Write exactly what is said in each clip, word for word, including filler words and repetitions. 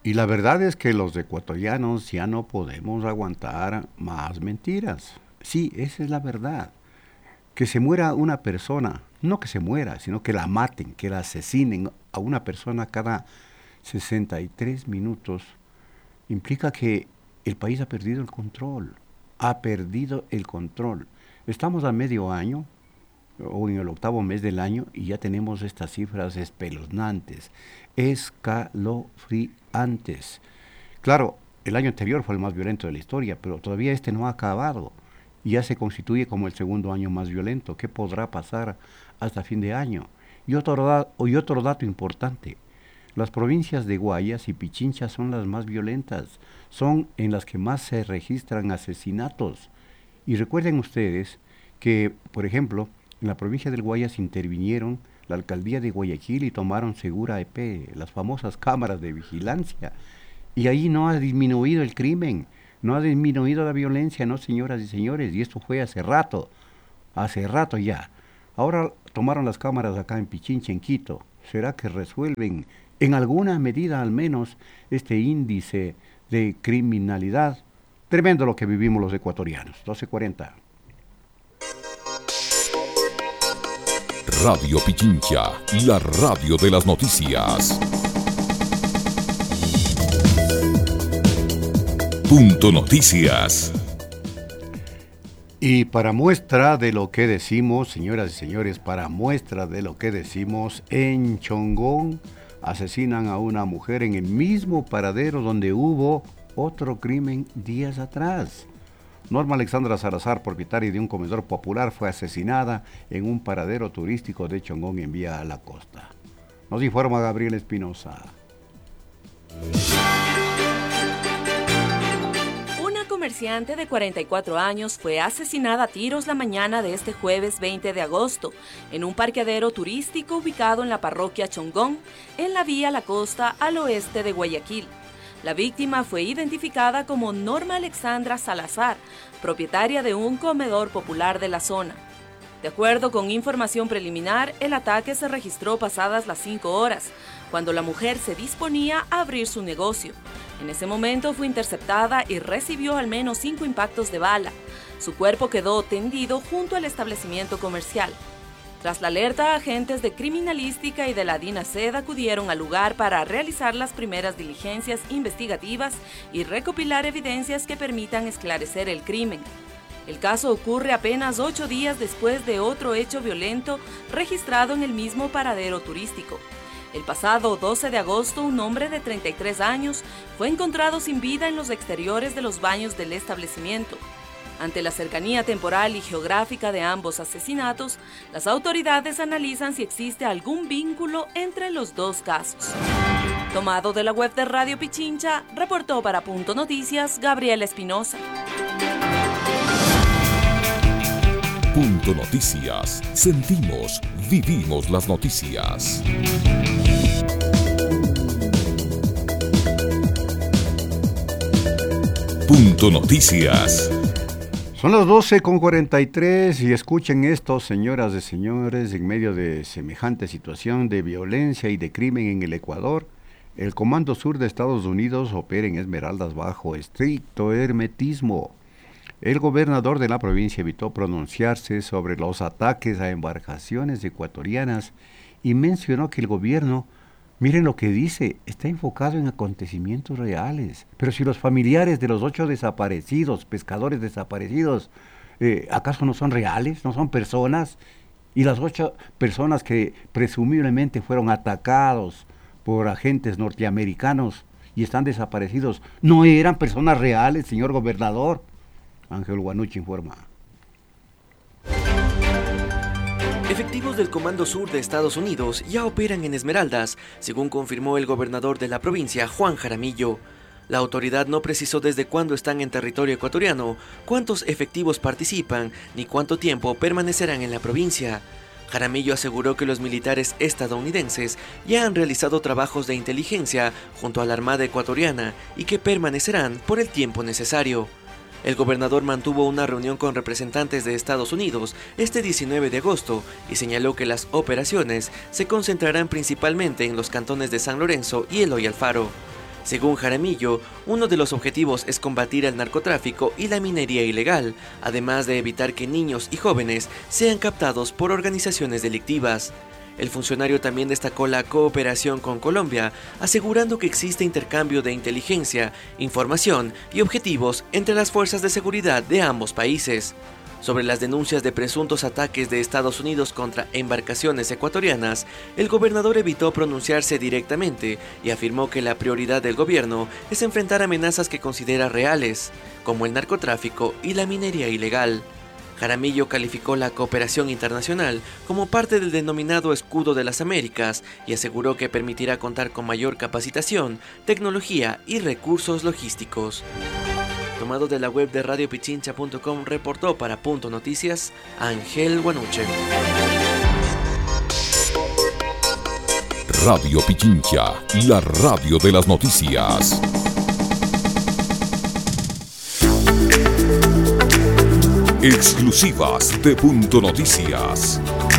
Y la verdad es que los ecuatorianos ya no podemos aguantar más mentiras. Sí, esa es la verdad. Que se muera una persona, no que se muera, sino que la maten, que la asesinen a una persona cada sesenta y tres minutos, implica que el país ha perdido el control, ha perdido el control. Estamos a medio año, o en el octavo mes del año, y ya tenemos estas cifras espeluznantes, escalofriantes. Claro, el año anterior fue el más violento de la historia, pero todavía este no ha acabado. Y ya se constituye como el segundo año más violento. ¿Qué podrá pasar hasta fin de año? Y otro, da- y otro dato importante. Las provincias de Guayas y Pichincha son las más violentas. Son en las que más se registran asesinatos. Y recuerden ustedes que, por ejemplo, en la provincia del Guayas intervinieron la alcaldía de Guayaquil y tomaron Segura E P, las famosas cámaras de vigilancia. Y ahí no ha disminuido el crimen, no ha disminuido la violencia, no, señoras y señores, y esto fue hace rato, hace rato ya. Ahora tomaron las cámaras acá en Pichincha, en Quito. ¿Será que resuelven en alguna medida al menos este índice de criminalidad? Tremendo lo que vivimos los ecuatorianos. doce cuarenta. Radio Pichincha, la radio de las noticias. Punto Noticias. Y para muestra de lo que decimos, señoras y señores, para muestra de lo que decimos, en Chongón asesinan a una mujer en el mismo paradero donde hubo otro crimen días atrás. Norma Alexandra Salazar, propietaria de un comedor popular, fue asesinada en un paradero turístico de Chongón en Vía a la Costa. Nos informa Gabriel Espinosa. Una comerciante de cuarenta y cuatro años fue asesinada a tiros la mañana de este jueves veinte de agosto en un parqueadero turístico ubicado en la parroquia Chongón, en la Vía La Costa al oeste de Guayaquil. La víctima fue identificada como Norma Alexandra Salazar, propietaria de un comedor popular de la zona. De acuerdo con información preliminar, el ataque se registró pasadas las cinco horas, cuando la mujer se disponía a abrir su negocio. En ese momento fue interceptada y recibió al menos cinco impactos de bala. Su cuerpo quedó tendido junto al establecimiento comercial. Tras la alerta, agentes de criminalística y de la DINASED acudieron al lugar para realizar las primeras diligencias investigativas y recopilar evidencias que permitan esclarecer el crimen. El caso ocurre apenas ocho días después de otro hecho violento registrado en el mismo paradero turístico. El pasado doce de agosto, un hombre de treinta y tres años fue encontrado sin vida en los exteriores de los baños del establecimiento. Ante la cercanía temporal y geográfica de ambos asesinatos, las autoridades analizan si existe algún vínculo entre los dos casos. Tomado de la web de Radio Pichincha, reportó para Punto Noticias Gabriela Espinosa. Punto Noticias. Sentimos, vivimos las noticias. Punto Noticias. Son las doce con cuarenta y tres y escuchen esto, señoras y señores, en medio de semejante situación de violencia y de crimen en el Ecuador, el Comando Sur de Estados Unidos opera en Esmeraldas bajo estricto hermetismo. El gobernador de la provincia evitó pronunciarse sobre los ataques a embarcaciones ecuatorianas y mencionó que el gobierno, miren lo que dice, está enfocado en acontecimientos reales. Pero si los familiares de los ocho desaparecidos, pescadores desaparecidos, eh, ¿acaso no son reales? ¿No son personas? Y las ocho personas que presumiblemente fueron atacados por agentes norteamericanos y están desaparecidos, ¿no eran personas reales, señor gobernador? Ángel Guanucci informa. Efectivos del Comando Sur de Estados Unidos ya operan en Esmeraldas, según confirmó el gobernador de la provincia, Juan Jaramillo. La autoridad no precisó desde cuándo están en territorio ecuatoriano, cuántos efectivos participan, ni cuánto tiempo permanecerán en la provincia. Jaramillo aseguró que los militares estadounidenses ya han realizado trabajos de inteligencia junto a la Armada ecuatoriana y que permanecerán por el tiempo necesario. El gobernador mantuvo una reunión con representantes de Estados Unidos este diecinueve de agosto y señaló que las operaciones se concentrarán principalmente en los cantones de San Lorenzo y Eloy Alfaro. Según Jaramillo, uno de los objetivos es combatir el narcotráfico y la minería ilegal, además de evitar que niños y jóvenes sean captados por organizaciones delictivas. El funcionario también destacó la cooperación con Colombia, asegurando que existe intercambio de inteligencia, información y objetivos entre las fuerzas de seguridad de ambos países. Sobre las denuncias de presuntos ataques de Estados Unidos contra embarcaciones ecuatorianas, el gobernador evitó pronunciarse directamente y afirmó que la prioridad del gobierno es enfrentar amenazas que considera reales, como el narcotráfico y la minería ilegal. Jaramillo calificó la cooperación internacional como parte del denominado Escudo de las Américas y aseguró que permitirá contar con mayor capacitación, tecnología y recursos logísticos. Tomado de la web de radio pichincha punto com, reportó para Punto Noticias Ángel Guanuche. Radio Pichincha, la radio de las noticias. Exclusivas de Punto Noticias.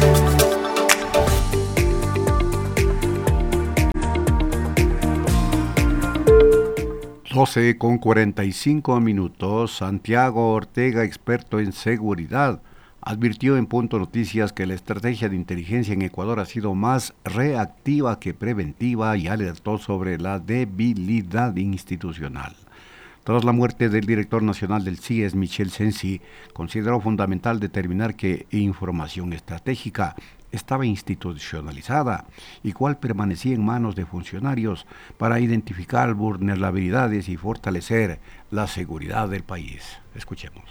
doce con cuarenta y cinco minutos. Santiago Ortega, experto en seguridad, advirtió en Punto Noticias que la estrategia de inteligencia en Ecuador ha sido más reactiva que preventiva y alertó sobre la debilidad institucional. Tras la muerte del director nacional del C I E S, Michel Sensi, consideró fundamental determinar qué información estratégica estaba institucionalizada y cuál permanecía en manos de funcionarios para identificar vulnerabilidades y fortalecer la seguridad del país. Escuchemos.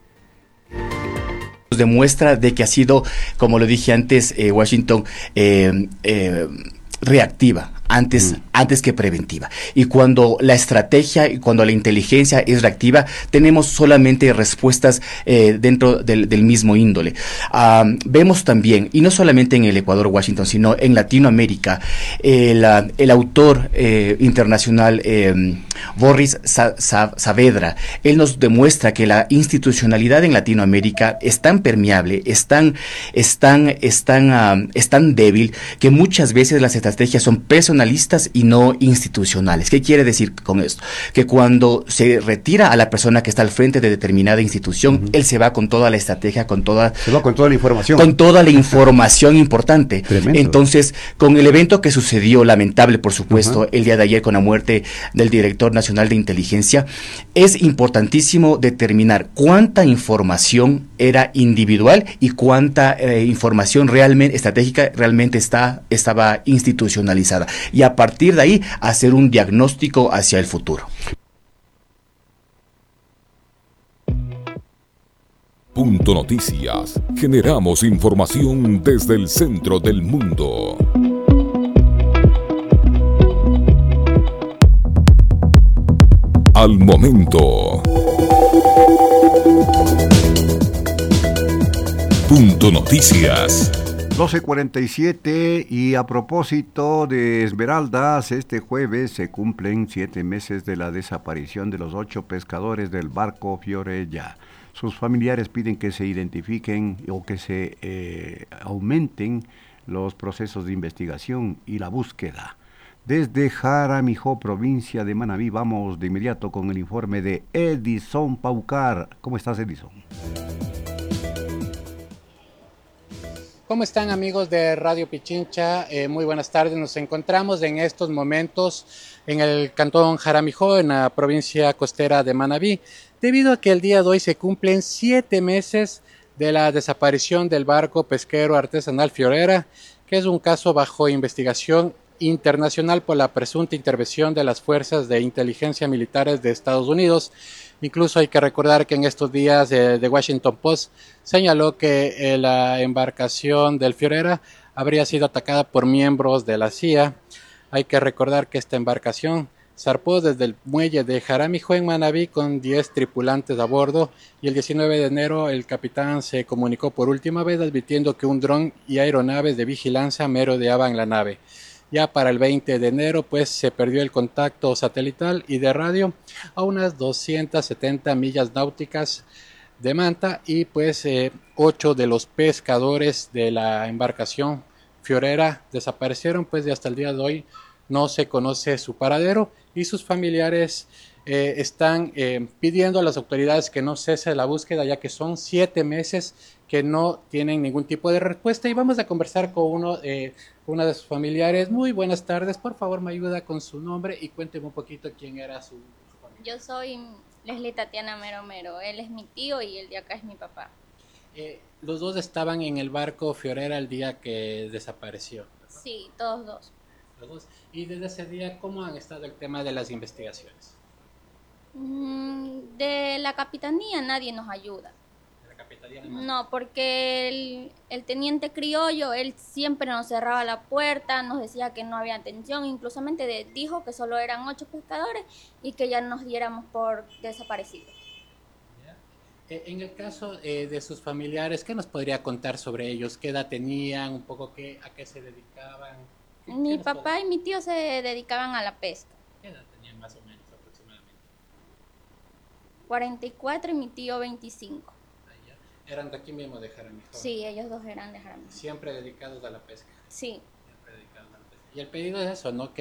Demuestra de que ha sido, como lo dije antes, eh, Washington, eh, eh, reactiva. Antes, mm. antes que preventiva. Y cuando la estrategia y cuando la inteligencia es reactiva, tenemos solamente respuestas eh, dentro del, del mismo índole. Uh, vemos también, y no solamente en el Ecuador, Washington, sino en Latinoamérica, el, uh, el autor eh, internacional eh, Boris Sa- Sa- Saavedra, él nos demuestra que la institucionalidad en Latinoamérica es tan permeable, es tan, es tan, es tan, uh, es tan débil, que muchas veces las estrategias son personales y no institucionales. ¿Qué quiere decir con esto? Que cuando se retira a la persona que está al frente de determinada institución, uh-huh. él se va con toda la estrategia, con toda... Se va con toda la información. Con toda la información importante. Tremendo. Entonces, con el evento que sucedió, lamentable por supuesto, uh-huh. el día de ayer con la muerte del director nacional de inteligencia, es importantísimo determinar cuánta información era individual y cuánta eh, información realmente estratégica realmente está, estaba institucionalizada. Y a partir de ahí hacer un diagnóstico hacia el futuro. Punto Noticias. Generamos información desde el centro del mundo. Al momento. Punto Noticias. doce cuarenta y siete, y a propósito de Esmeraldas, este jueves se cumplen siete meses de la desaparición de los ocho pescadores del barco Fiorella. Sus familiares piden que se identifiquen o que se eh, aumenten los procesos de investigación y la búsqueda. Desde Jaramijó, provincia de Manabí, vamos de inmediato con el informe de Edison Paucar. ¿Cómo estás, Edison? ¿Cómo están, amigos de Radio Pichincha? Eh, muy buenas tardes. Nos encontramos en estos momentos en el cantón Jaramijó, en la provincia costera de Manabí, debido a que el día de hoy se cumplen siete meses de la desaparición del barco pesquero artesanal Fiorella, que es un caso bajo investigación internacional por la presunta intervención de las fuerzas de inteligencia militares de Estados Unidos. Incluso hay que recordar que en estos días eh, The Washington Post señaló que eh, la embarcación del Fiorella habría sido atacada por miembros de la C I A. Hay que recordar que esta embarcación zarpó desde el muelle de Jaramijó en Manabí con diez tripulantes a bordo, y el diecinueve de enero el capitán se comunicó por última vez advirtiendo que un dron y aeronaves de vigilancia merodeaban la nave. Ya para el veinte de enero pues se perdió el contacto satelital y de radio a unas doscientas setenta millas náuticas de Manta, y pues eh, ocho de los pescadores de la embarcación Fiorella desaparecieron, pues y hasta el día de hoy no se conoce su paradero, y sus familiares eh, están eh, pidiendo a las autoridades que no cese la búsqueda, ya que son siete meses que no tienen ningún tipo de respuesta. Y vamos a conversar con uno, eh, una de sus familiares. Muy buenas tardes, por favor me ayuda con su nombre y cuénteme un poquito quién era su, su familia. Yo soy Leslie Tatiana Mero Mero, él es mi tío y el de acá es mi papá. Eh, los dos estaban en el barco Fiorera el día que desapareció, ¿verdad? Sí, todos dos. Los dos. Y desde ese día, ¿cómo han estado el tema de las investigaciones? Mm, de la capitanía nadie nos ayuda. ¿De la capitanía nomás? No, porque el, el teniente criollo, él siempre nos cerraba la puerta, nos decía que no había atención, inclusivamente de- dijo que solo eran ocho pescadores y que ya nos diéramos por desaparecidos. ¿Ya? Eh, en el caso eh, de sus familiares, ¿qué nos podría contar sobre ellos? ¿Qué edad tenían? ¿Un poco qué, a qué se dedicaban? ¿Qué, Mi qué nos papá puede- y mi tío se dedicaban a la pesca. ¿Qué edad tenían más o menos aproximadamente? cuarenta y cuatro y mi tío veinticinco. Ah, ya. Eran de aquí mismo de Jaramillo. Sí, ellos dos eran de Jaramillo. Siempre dedicados a la pesca. Sí. Siempre dedicados a la pesca. Y el pedido es eso, ¿no? Que